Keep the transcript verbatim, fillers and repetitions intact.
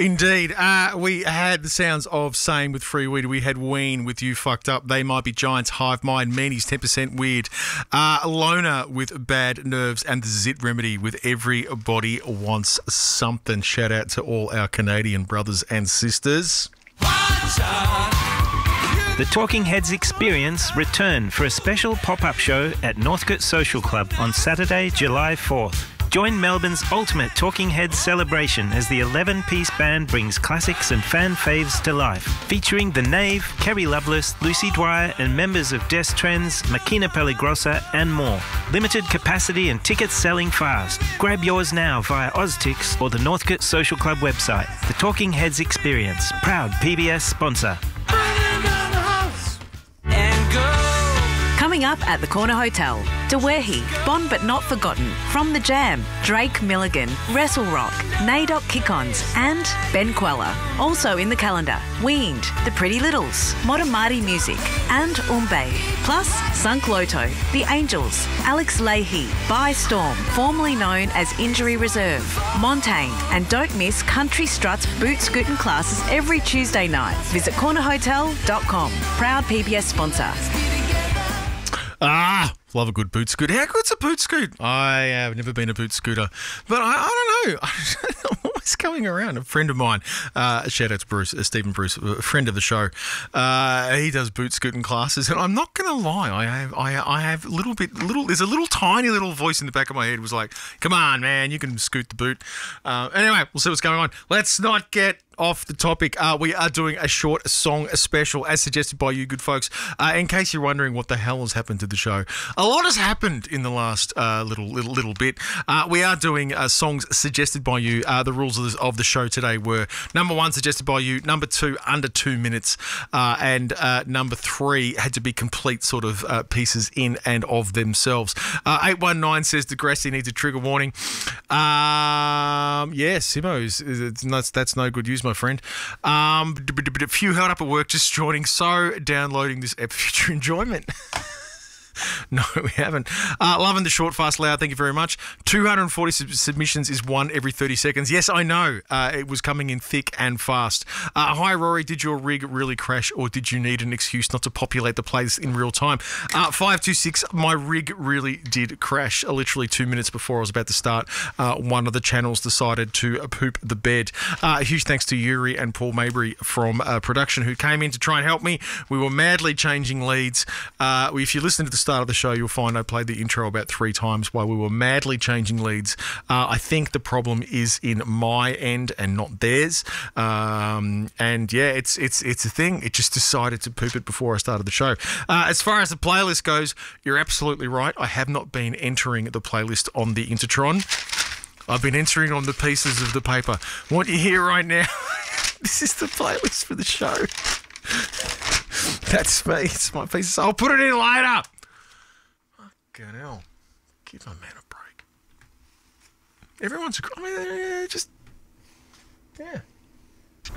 Indeed. Uh, we had the sounds of Same with Free Weed. We had Ween with You Fucked Up. They Might Be Giants, Hive Mind, Meanies, ten percent Weird. Uh, Loner with Bad Nerves and the Zit Remedy with Everybody Wants Something. Shout out to all our Canadian brothers and sisters. The Talking Heads Experience return for a special pop-up show at Northcote Social Club on Saturday, July fourth. Join Melbourne's ultimate Talking Heads celebration as the eleven-piece band brings classics and fan faves to life. Featuring The Knave, Kerry Lovelace, Lucy Dwyer and members of Des Trends, Makina Pellegrosa and more. Limited capacity and tickets selling fast. Grab yours now via Oztix or the Northcote Social Club website. The Talking Heads Experience, proud P B S sponsor. Coming up at the Corner Hotel, Dewehi, Bond But Not Forgotten, From the Jam, Drake Milligan, Wrestle Rock, Nadok Kick-Ons and Ben Queller. Also in the calendar, Weaned, The Pretty Littles, Modern Marty Music and Umbe. Plus, Sunk Loto, The Angels, Alex Leahy, By Storm, formerly known as Injury Reserve, Montaigne, and don't miss Country Struts boot scooting classes every Tuesday night. Visit corner hotel dot com. Proud P B S sponsor. Ah, love a good boot scoot. How good's a boot scoot? I have never been a boot scooter, but I, I don't know. I'm always coming around. A friend of mine, uh, shout out to Bruce, uh, Stephen Bruce, a friend of the show. Uh, he does boot scooting classes, and I'm not going to lie. I have, I, I have a little bit, little. There's a little tiny little voice in the back of my head was like, "Come on, man, you can scoot the boot." Uh, anyway, we'll see what's going on. Let's not get off the topic. Uh, we are doing a short song special as suggested by you good folks. Uh, in case you're wondering what the hell has happened to the show, a lot has happened in the last uh, little little little bit. Uh, we are doing uh, songs suggested by you. Uh, the rules of, this, of the show today were number one, suggested by you, number two, under two minutes, uh, and uh, number three had to be complete sort of uh, pieces in and of themselves. Uh, eight one nine says Degrassi needs a trigger warning. Um, yeah, Simo's, that's, that's no good use, my friend. Um, a few held up at work just joining, so downloading this app for future enjoyment. No, we haven't. Uh, loving the short, fast, loud. Thank you very much. two hundred forty sub- submissions is one every thirty seconds. Yes, I know. Uh, it was coming in thick and fast. Uh, hi, Rory. Did your rig really crash or did you need an excuse not to populate the playlist in real time? Uh, five two six, my rig really did crash. Uh, literally two minutes before I was about to start, uh, one of the channels decided to uh, poop the bed. Uh, a huge thanks to Yuri and Paul Mabry from uh, production who came in to try and help me. We were madly changing leads. Uh, if you listen to the start of the show, you'll find I played the intro about three times while we were madly changing leads. Uh, I think the problem is in my end and not theirs. Um, and yeah, it's it's it's a thing. It just decided to poop it before I started the show. Uh, as far as the playlist goes, you're absolutely right. I have not been entering the playlist on the Intertron. I've been entering on the pieces of the paper. What you hear right now, this is the playlist for the show. That's me. It's my pieces. I'll put it in later. Fucking hell. Give my man a break. Everyone's, I mean, just, yeah.